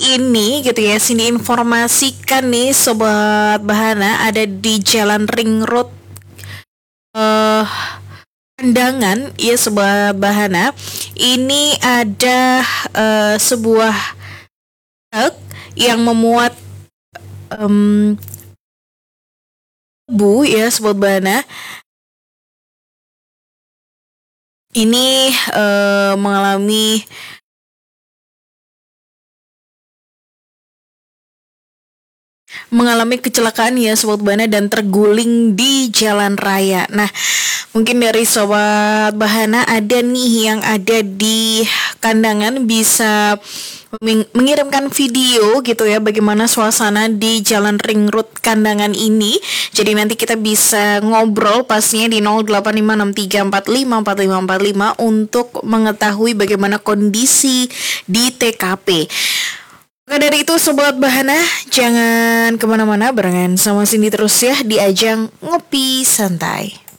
ini gitu ya, sini informasikan nih Sobat Bahana ada di Jalan Ring Road eh Kandangan ya Sobat Bahana. Ini ada sebuah truk yang memuat em, tebu ya Sobat Bahana. Ini mengalami kecelakaan ya Sobat Bahana dan terguling di jalan raya. Nah, mungkin dari Sobat Bahana ada nih yang ada di Kandangan bisa mengirimkan video gitu ya bagaimana suasana di Jalan Ring Road Kandangan ini. Jadi nanti kita bisa ngobrol pastinya di 085634545545 untuk mengetahui bagaimana kondisi di TKP. Maka dari itu Sobat Bahana, jangan kemana-mana, barengan sama Cindy terus ya di ajang Ngopi Santai.